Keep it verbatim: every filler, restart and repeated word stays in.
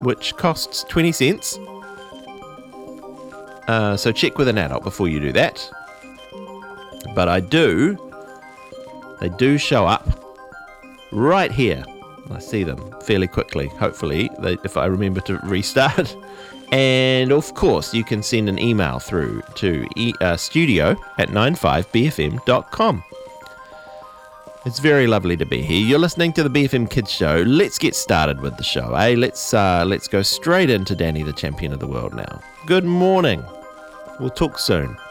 which costs twenty cents. Uh, so check with an adult before you do that. But I do, they do show up right here. I see them fairly quickly, hopefully, they, if I remember to restart. And of course, you can send an email through to e, uh, studio at ninety-five b f m dot com. It's very lovely to be here. You're listening to the B F M Kids Show. Let's get started with the show, eh? Let's uh, let's go straight into Danny, the champion of the world now. Good morning. We'll talk soon.